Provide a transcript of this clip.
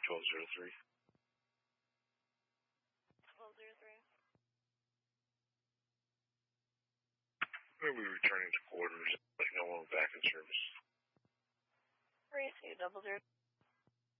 1203. 1203. We'll be returning to quarters, like no one back in service. 3 C double 0.